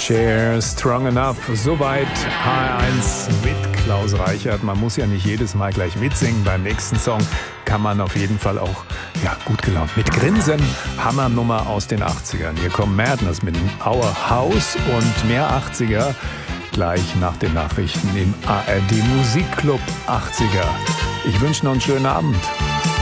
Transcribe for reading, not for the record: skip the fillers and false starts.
Cher, Strong Enough. Soweit H1 mit Klaus Reichert. Man muss ja nicht jedes Mal gleich mitsingen. Beim nächsten Song kann man auf jeden Fall auch gut gelaunt mit Grinsen. Hammernummer aus den 80ern. Hier kommt Madness mit dem Our House und mehr 80er gleich nach den Nachrichten im ARD Musikclub 80er. Ich wünsche noch einen schönen Abend.